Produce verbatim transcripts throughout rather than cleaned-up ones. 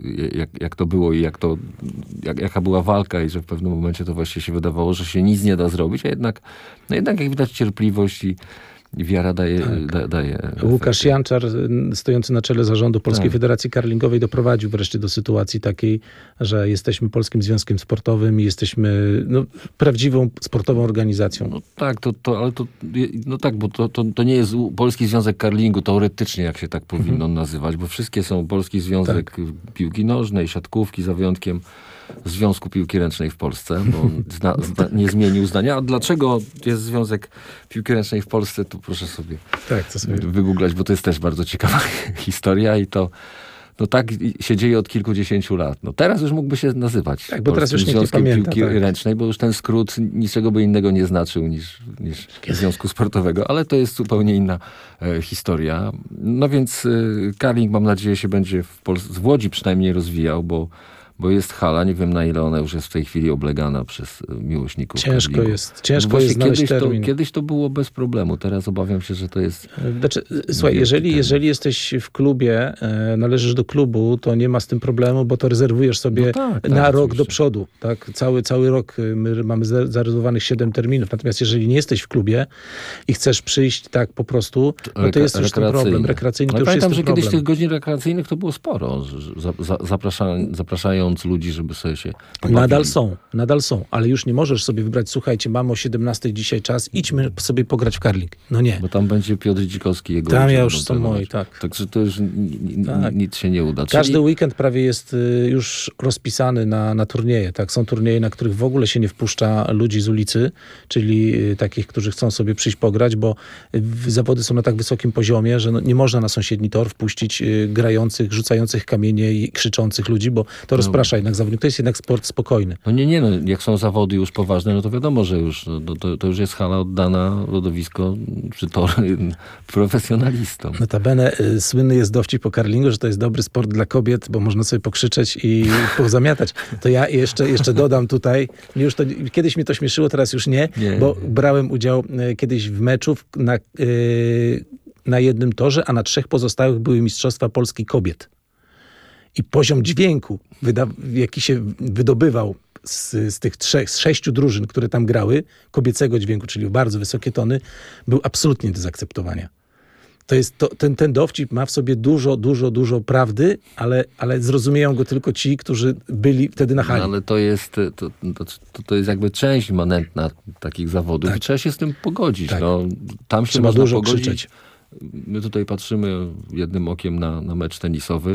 jak, jak to było i jak to, jak, jaka była walka i że w pewnym momencie to właśnie się wydawało, że się nic nie da zrobić, a jednak, no jednak jak widać cierpliwość i I wiara daje, tak. da, daje Łukasz efekty. Janczar, stojący na czele zarządu Polskiej Tak. Federacji Karlingowej, doprowadził wreszcie do sytuacji takiej, że jesteśmy Polskim Związkiem Sportowym i jesteśmy no, prawdziwą sportową organizacją. No tak, to, to, ale to, no tak, bo to, to, to nie jest Polski Związek Karlingu, teoretycznie jak się tak powinno mhm. nazywać, bo wszystkie są Polski Związek tak. Piłki Nożnej, Siatkówki, za wyjątkiem Związku Piłki Ręcznej w Polsce, bo on zna, zna, nie zmienił zdania. A dlaczego jest Związek Piłki Ręcznej w Polsce, to proszę sobie, tak, to sobie wygooglać, bo to jest też bardzo ciekawa historia i to no tak się dzieje od kilkudziesięciu lat. No teraz już mógłby się nazywać tak, bo teraz już nikt Związkiem nie pamięta, Piłki tak. Ręcznej, bo już ten skrót niczego by innego nie znaczył niż, niż Związku Sportowego, ale to jest zupełnie inna e, historia. No więc e, curling, mam nadzieję, się będzie w, Pol- w Łodzi przynajmniej rozwijał, bo bo jest hala, nie wiem na ile ona już jest w tej chwili oblegana przez miłośników Ciężko curlingu. jest, ciężko no jest znaleźć kiedyś termin. To, kiedyś to było bez problemu, teraz obawiam się, że to jest... Znaczy, słuchaj, jeżeli, jeżeli jesteś w klubie, e, należysz do klubu, to nie ma z tym problemu, bo to rezerwujesz sobie no tak, tak, na rok oczywiście. do przodu. Tak? Cały, cały rok my mamy zarezerwowanych siedem terminów. Natomiast jeżeli nie jesteś w klubie i chcesz przyjść tak po prostu, no to jest już ten problem. Rekreacyjny to już pamiętam, jest że ten kiedyś problem. tych godzin rekreacyjnych to było sporo, za, za, zaprasza, zapraszając ludzi, żeby sobie się pobawili. Nadal są, nadal są, ale już nie możesz sobie wybrać, słuchajcie, mamy o siedemnastej dzisiaj czas, idźmy sobie pograć w curling. No nie. Bo tam będzie Piotr Dzikowski, jego Tam ludzie ja już będą są trenować. moi, tak. Także to już n- n- Tak. nic się nie uda. Każdy Czyli... weekend prawie jest y, już rozpisany na, na turnieje. Tak? Są turnieje, na których w ogóle się nie wpuszcza ludzi z ulicy, czyli y, takich, którzy chcą sobie przyjść pograć, bo y, zawody są na tak wysokim poziomie, że no, nie można na sąsiedni tor wpuścić y, grających, rzucających kamienie i krzyczących ludzi, bo to rozprasza jednak zawodników. To jest jednak sport spokojny. No nie, nie, no, jak są zawody już poważne, no to wiadomo, że już no, to, to już jest hala oddana, lodowisko czy tor profesjonalistom. Notabene y, słynny jest dowcip po curlingu, że to jest dobry sport dla kobiet, bo można sobie pokrzyczeć i pozamiatać. To ja jeszcze, jeszcze dodam tutaj, już to, kiedyś mnie to śmieszyło, teraz już nie, Nie, bo nie. brałem udział y, kiedyś w meczu w, na, y, na jednym torze, a na trzech pozostałych były Mistrzostwa Polski kobiet. I poziom dźwięku, wyda- jaki się wydobywał z, z tych trzech, z sześciu drużyn, które tam grały, kobiecego dźwięku, czyli bardzo wysokie tony, był absolutnie nie do zaakceptowania. To jest to, ten, ten dowcip ma w sobie dużo, dużo, dużo prawdy, ale, ale zrozumieją go tylko ci, którzy byli wtedy na hali. No, ale to jest, to, to, to jest jakby część immanentna takich zawodów Tak. i trzeba się z tym pogodzić. Tak. No, tam się Trzeba można dużo pogodzić. krzyczeć. My tutaj patrzymy jednym okiem na, na mecz tenisowy.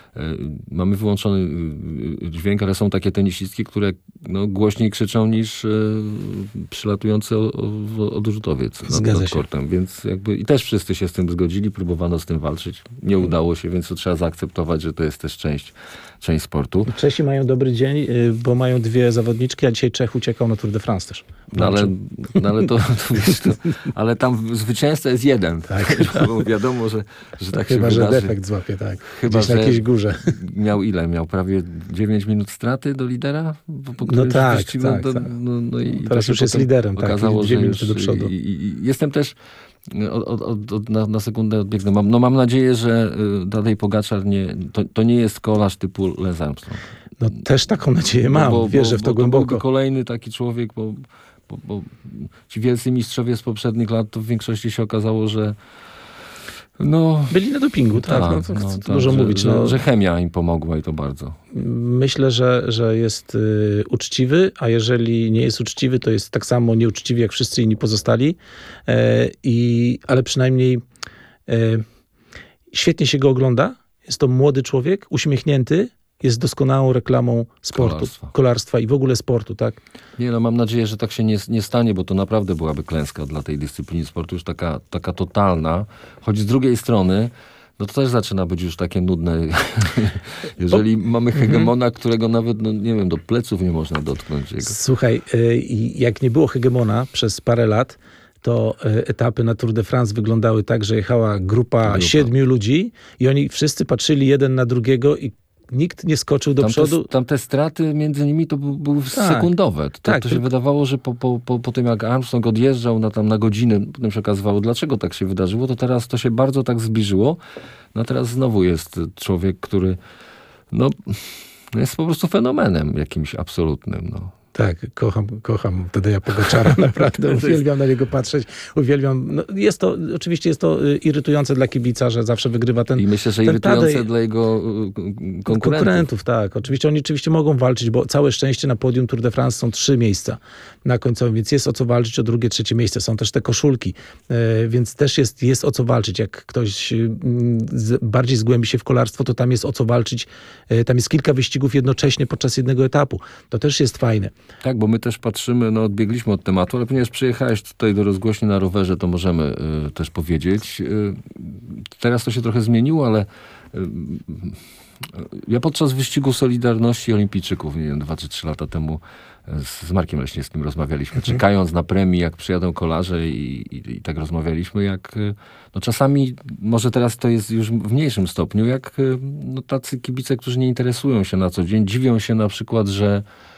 Mamy wyłączony dźwięk, ale są takie tenisistki, które no, głośniej krzyczą niż e, przylatujący o, o, odrzutowiec nad, Zgadza nad się. kortem. Więc jakby i też wszyscy się z tym zgodzili, próbowano z tym walczyć. Nie udało się, więc to trzeba zaakceptować, że to jest też część, część sportu. Czesi mają dobry dzień, y, bo mają dwie zawodniczki, a dzisiaj Czech uciekał na Tour de France też. No ale, no ale to, to, wiesz, to ale tam zwycięzca jest jeden. Tak. Bo wiadomo, że, że tak Chyba, się że wydarzy. defekt złapie, tak. Chyba, Gdzieś na że jakiejś górze. Miał ile? Miał prawie dziewięć minut straty do lidera? Po, po No którymś tak, wyścigu, tak, do, tak. No, no i Teraz to się już jest potem liderem, tak, okazało, dwie że minuty już, do przodu. I, i, i jestem też, od, od, od, od, na, na sekundę odbiegnę, mam, no mam nadzieję, że y, Tadej Pogaczar nie, to, to nie jest kolarz typu Lance Armstrong. No też taką nadzieję mam, bo, wierzę bo, w to bo głęboko. To byłby kolejny taki człowiek, bo, bo, bo ci wielcy mistrzowie z poprzednich lat, to w większości się okazało, że no, Byli na dopingu, tak. tak, no, to, no, co tak, dużo że, mówić. że, No. że chemia im pomogła i to bardzo. Myślę, że, że jest y, uczciwy, a jeżeli nie jest uczciwy, to jest tak samo nieuczciwy jak wszyscy inni pozostali. E, i, ale przynajmniej e, świetnie się go ogląda. Jest to młody człowiek, uśmiechnięty, jest doskonałą reklamą sportu, Kolarstwa. kolarstwa i w ogóle sportu, tak? Nie, no mam nadzieję, że tak się nie, nie stanie, bo to naprawdę byłaby klęska dla tej dyscypliny sportu, już taka, taka totalna. Choć z drugiej strony, no to też zaczyna być już takie nudne. Jeżeli mamy hegemona, którego nawet, no nie wiem, do pleców nie można dotknąć. Jego. Słuchaj, y, jak nie było hegemona przez parę lat, to y, etapy na Tour de France wyglądały tak, że jechała grupa, Grupa. siedmiu ludzi i oni wszyscy patrzyli jeden na drugiego i nikt nie skoczył do Tam przodu. te, tam te straty między nimi to by- były Tak. sekundowe. To, Tak, to się tylko- wydawało, że po, po, po, po tym jak Armstrong odjeżdżał na, tam na godzinę, potem się okazywało, dlaczego tak się wydarzyło, to teraz to się bardzo tak zbliżyło. No a teraz znowu jest człowiek, który no, jest po prostu fenomenem jakimś absolutnym, no. Tak, kocham, kocham Tadeja Pogaczara, naprawdę uwielbiam na niego patrzeć, uwielbiam, no jest to, oczywiście jest to irytujące dla kibica, że zawsze wygrywa ten I myślę, że ten irytujące Tadej, dla jego konkurentów. konkurentów, tak, oczywiście oni oczywiście mogą walczyć, bo całe szczęście na podium Tour de France są trzy miejsca na końcowym, więc jest o co walczyć o drugie, trzecie miejsce, są też te koszulki, e, więc też jest, jest o co walczyć, jak ktoś m, z, bardziej zgłębi się w kolarstwo, to tam jest o co walczyć, e, tam jest kilka wyścigów jednocześnie podczas jednego etapu, to też jest fajne. Tak, bo my też patrzymy, no odbiegliśmy od tematu, ale ponieważ przyjechałeś tutaj do rozgłośni na rowerze, to możemy y, też powiedzieć. Y, teraz to się trochę zmieniło, ale y, y, ja podczas wyścigu Solidarności Olimpijczyków, nie wiem, dwa czy trzy lata temu z, z Markiem Leśniewskim rozmawialiśmy, mhm. czekając na premii, jak przyjadą kolarze i, i, i tak rozmawialiśmy, jak y, no czasami, może teraz to jest już w mniejszym stopniu, jak y, no tacy kibice, którzy nie interesują się na co dzień, dziwią się na przykład, że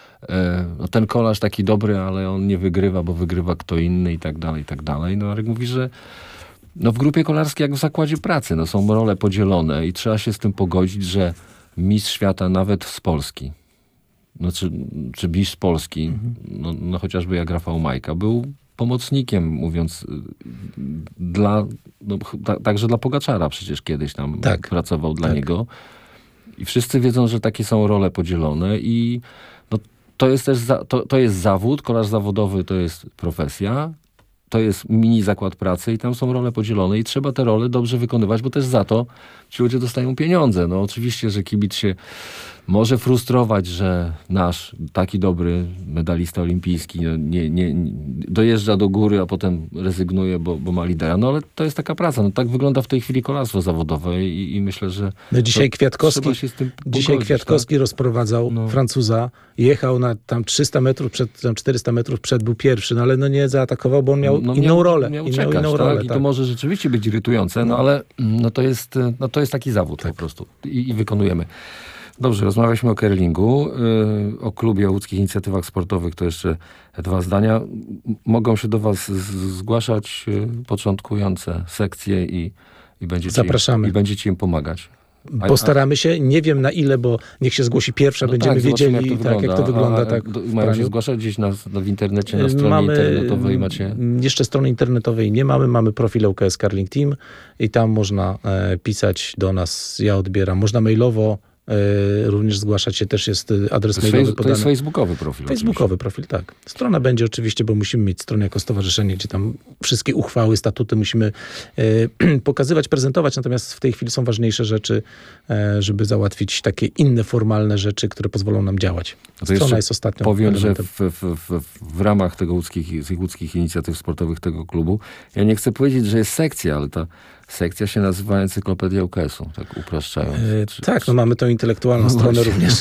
no ten kolarz taki dobry, ale on nie wygrywa, bo wygrywa kto inny i tak dalej, i tak dalej. No Arek mówi, że no w grupie kolarskiej jak w zakładzie pracy, no są role podzielone i trzeba się z tym pogodzić, że mistrz świata nawet z Polski, no czy, czy mistrz z Polski, mhm. no, no chociażby jak Rafał Majka, był pomocnikiem, mówiąc, dla, no, ta, także dla Pogaczara przecież kiedyś tam tak. pracował dla tak. niego. I wszyscy wiedzą, że takie są role podzielone i no, to jest też za, to, to jest zawód, kolarz zawodowy to jest profesja, to jest mini zakład pracy i tam są role podzielone i trzeba te role dobrze wykonywać, bo też za to ci ludzie dostają pieniądze. No oczywiście, że kibic się może frustrować, że nasz taki dobry medalista olimpijski no, nie, nie, nie, dojeżdża do góry, a potem rezygnuje, bo, bo ma lidera. No ale to jest taka praca. No, tak wygląda w tej chwili kolarstwo zawodowe i, i myślę, że no, dzisiaj Kwiatkowski, się z tym dzisiaj pogodzić, Kwiatkowski tak? rozprowadzał no. Francuza, jechał na tam trzysta metrów, przed, tam czterysta metrów przed, był pierwszy, no ale no nie zaatakował, bo on miał no, inną miał, rolę. Miał i czekać, miał inną tak? rolę, I tak. to może rzeczywiście być irytujące, no, no ale no, to, jest, no, to jest taki zawód tak. po prostu I, i wykonujemy. Dobrze, rozmawialiśmy o curlingu, yy, o klubie, o łódzkich inicjatywach sportowych, to jeszcze dwa zdania. Mogą się do was z- zgłaszać yy, początkujące sekcje i, i, będziecie Zapraszamy. Im, i będziecie im pomagać. A, Postaramy się, nie wiem na ile, bo niech się zgłosi pierwsza, no będziemy tak, wiedzieli, jak to tak, jak to wygląda. A, a, tak, do, mają się zgłaszać gdzieś na, na, w internecie, na stronie mamy, internetowej macie? Jeszcze strony internetowej nie mamy, mamy profil U K S Curling Team i tam można e, pisać do nas, ja odbieram, można mailowo e, również zgłaszać się, też jest adres mailowy fejs- podany. To jest facebookowy profil. Facebookowy oczywiście. profil, tak. Strona będzie oczywiście, bo musimy mieć stronę jako stowarzyszenie, gdzie tam wszystkie uchwały, statuty musimy e, pokazywać, prezentować, natomiast w tej chwili są ważniejsze rzeczy, e, żeby załatwić takie inne formalne rzeczy, które pozwolą nam działać. Strona jest ostatnią Powiem, elementem. że w, w, w, w ramach tego łódzkich, tych łódzkich inicjatyw sportowych tego klubu, ja nie chcę powiedzieć, że jest sekcja, ale ta sekcja się nazywa Encyklopedia U K S-u, tak upraszczając. E, czy, tak, czy... no mamy tą intelektualną no stronę właśnie. również.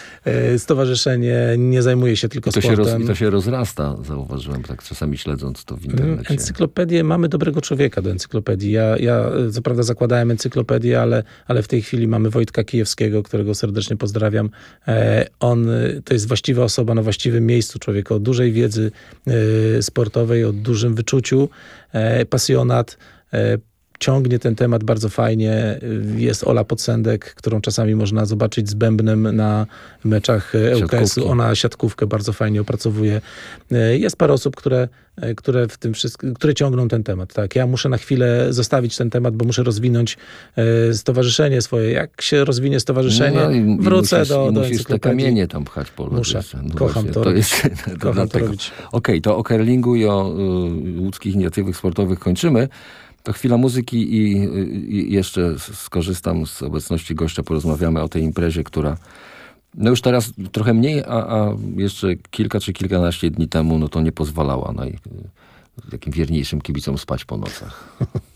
E, stowarzyszenie nie zajmuje się tylko I to sportem. Się roz, I to się rozrasta, zauważyłem, tak czasami śledząc to w internecie. Encyklopedię, mamy dobrego człowieka do encyklopedii. Ja, ja co prawda zakładałem encyklopedię, ale, ale w tej chwili mamy Wojtka Kijewskiego, którego serdecznie pozdrawiam. E, on to jest właściwa osoba na właściwym miejscu, człowiek o dużej wiedzy e, sportowej, o dużym wyczuciu, e, pasjonat, e, ciągnie ten temat bardzo fajnie. Jest Ola Podsędek, którą czasami można zobaczyć z bębnem na meczach U K S-u. Ona siatkówkę bardzo fajnie opracowuje. Jest parę osób, które, które w tym wszystkim, które ciągną ten temat. Tak, ja muszę na chwilę zostawić ten temat, bo muszę rozwinąć stowarzyszenie swoje. Jak się rozwinie stowarzyszenie, no, i, wrócę i musisz, do, i do musisz te kamienie tam pchać po Muszę. No kocham właśnie, to, to robić. Jest, to Kocham to robić. Okej, okay, to o curlingu i o y, łódzkich inicjatywach sportowych kończymy. To chwila muzyki i, i jeszcze skorzystam z obecności gościa, porozmawiamy o tej imprezie, która no już teraz trochę mniej, a, a jeszcze kilka czy kilkanaście dni temu no to nie pozwalała naj, takim wierniejszym kibicom spać po nocach.